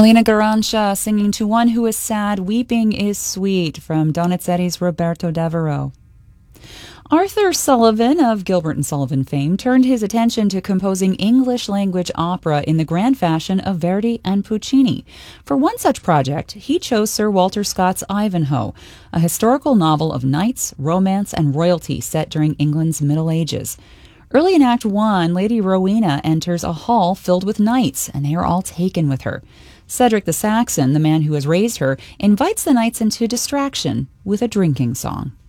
Alina Garancia singing To One Who Is Sad, Weeping is Sweet from Donizetti's Roberto Devereux. Arthur Sullivan of Gilbert and Sullivan fame turned his attention to composing English-language opera in the grand fashion of Verdi and Puccini. For one such project, he chose Sir Walter Scott's Ivanhoe, a historical novel of knights, romance, and royalty set during England's Middle Ages. Early in Act 1, Lady Rowena enters a hall filled with knights, and they are all taken with her. Cedric the Saxon, the man who has raised her, invites the knights into distraction with a drinking song.